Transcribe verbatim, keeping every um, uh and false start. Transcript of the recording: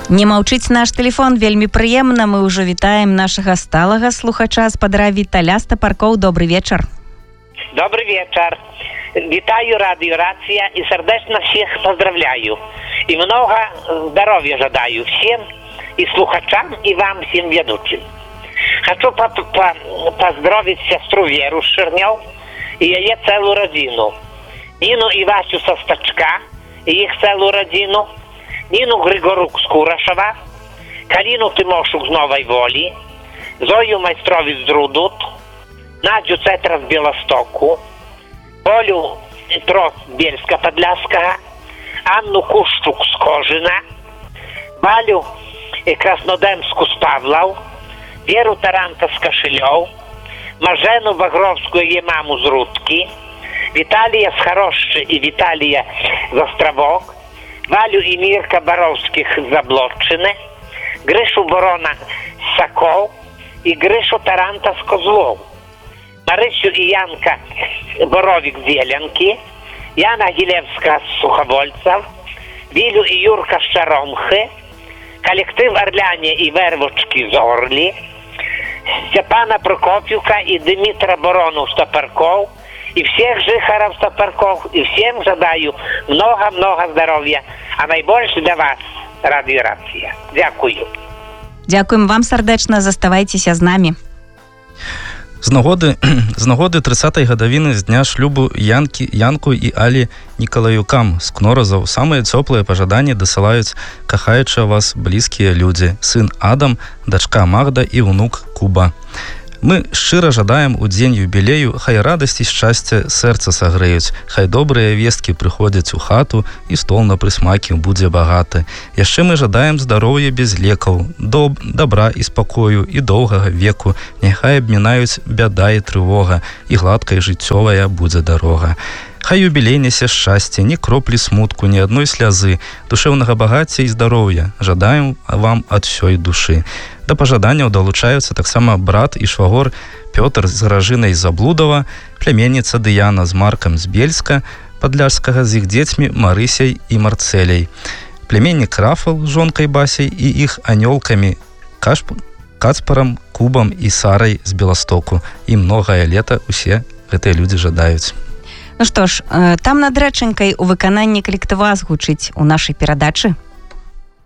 Не маўчыць наш тэлефон, вельмі прыемна. Мы ўжо вітаем нашага сталага слухача спадара Віталя з Тапаркоў. Добрый вечар. Добрый вечер. Витаю радио «Рация» и сердечно всех поздравляю. И много здоровья жадаю всем, и слухачам, и вам, всем ведущим. Хочу по по поздравить сестру Веру Шернёв и ее целую родину. Нину и Васю Состачка и их целую родину. Нину Григорук Скурашева, Калину Тимошук з Новой Воли, Зою Майстрович з Рудут, Надю Цетра з Білостоку, Олю Трос Бельська-Подляского, Анну Кущук з Кожина, Валю Краснодемську з Павлов, Веру Таранта з Кошельов, Мажену Багровську і маму з Рудки, Віталія з Хороши і Віталія з Островок, Валю і Мірка Боровських з Заблоччини, Гришу Борона з Сокол і Гришу Таранта з Козлов, Марисю і Янка Боровік з Єлянки, Яна Гілевська з Суховольців, Вілю і Юрка з Шаромхи, колектив Орляні і Вервочки з Орлі, Степана Прокопівка і Дмитра Борону з Топорков, и всех жихаров Топорков, и всем желаю много-много здоровья, а найбольше для вас радио «Рация». Дякую. Дякуем вам сардэчна, заставайцеся з намі. З нагоды, з нагоды тридцатай гадавіны з дня шлюбу Янкі, Янку і Алі Нікалаюкам з Кноразаў самыя цёплыя пажаданні дасылаюць кахаючыя вас блізкія людзі, сын Адам, дачка Магда і ўнук Куба. Мы шчыра жадаем у дзень юбілею, хай радасць і шчасце сэрца сагрэюць, хай добрыя весткі прыходзяць у хату і стол на прысмакі будзе багаты. Яшчэ мы жадаем здароўя без лекаў, доб, добра і спакою і доўгага веку, няхай абмінаюць бяда і трывога, і гладкай жыццёвая будзе дарога. Хай юбілей нясе шчасце, ні кроплі смутку, ні адной слязы, душэўнага багацця і здароўя. Жадаем вам ад ўсёй душы. Да пажаданняў далучаюцца таксама брат і швагор Пётр з Гражынай Заблудова, пляменніца Дыяна з Маркам з Бельска, Падляшскага з іх дзецьмі Марысяй і Марцэляй, пляменнік Рафал з жонкай Басяй і іх анёлкамі Кашп... Кацпарам, Кубам і Сарай з Беластоку. І многае лета усе гэтыя людзі жадаюць. Ну што ж, там над рэчанькай у выкананні калектыва згучыць у нашай перадачы.